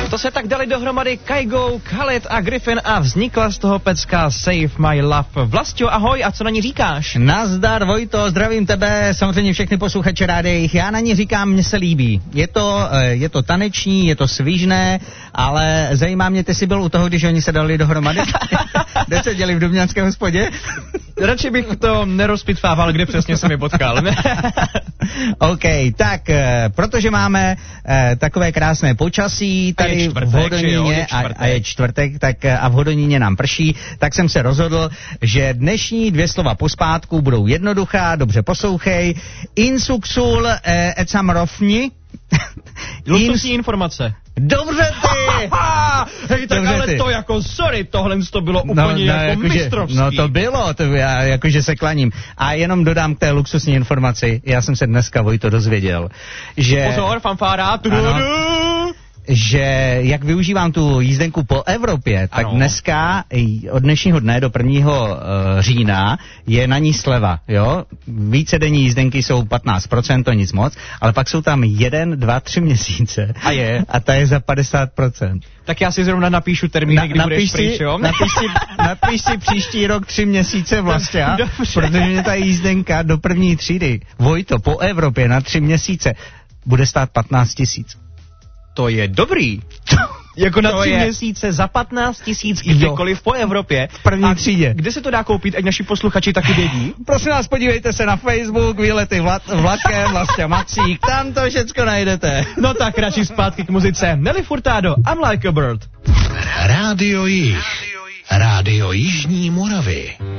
To se tak dali dohromady Kygo, Khaled a Griffin a vznikla z toho pecka Save My Love. Vlastio, ahoj, a co na ní říkáš? Nazdar, Vojto, zdravím tebe, samozřejmě všechny posluchače rádiích. Já na ní říkám, mně se líbí. Je to taneční, je to svižné, ale zajímá mě, ty jsi byl u toho, když oni se dali dohromady? Kde se děli v Dubňanské hospodě? Radši bych to nerozpitvával, kde přesně se mi potkal. OK, tak, protože máme takové krásné počasí tady v Hodoníně a je čtvrtek, tak a v Hodoníně nám prší, tak jsem se rozhodl, že dnešní 2 slova pospátku budou jednoduchá, dobře poslouchej. Insuksul etsamrofni. Luxusní informace. Dobře ty! Hej, tak dobře ale ty. To jako, sorry, tohle to bylo úplně jako mistrovský. No to bylo, já jakože se klaním. A jenom dodám k té luxusní informaci, já jsem se dneska, Vojto, dozvěděl, že... Pozor, fanfára, že jak využívám tu jízdenku po Evropě, tak dneska, od dnešního dne do 1. října je na ní sleva, jo? Vícedenní jízdenky jsou 15%, to nic moc, ale pak jsou tam 1, 2, 3 měsíce. A ta je za 50%. Tak já si zrovna napíšu termíny, kdy budeš pryč, jo? Napiš si příští rok 3 měsíce vlastně, protože mě ta jízdenka do 1. třídy, Vojto, po Evropě na 3 měsíce bude stát 15 000. To je dobrý. Jako na 3 měsíce za 15 000 kdekoliv po Evropě. V 1. třídě. Kde se to dá koupit, ať naši posluchači taky vědí? Prosím vás, podívejte se na Facebook, výlety vlakem, Vlastia Macík, tam to všecko najdete. No tak radši zpátky k muzice. Nelly Furtado, I'm Like a Bird. Rádio Jih. Rádio Jižní Moravy.